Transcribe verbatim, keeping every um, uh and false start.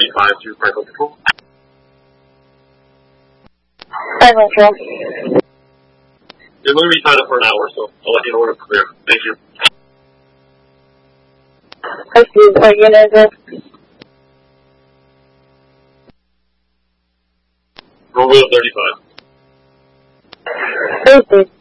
thirty-five to Franklin Control. Franklin Control. You're going to be tied up for an hour, so I'll let you know when it's clear. Thank you. I see. What unit is it? Romeo thirty-five. Thursday.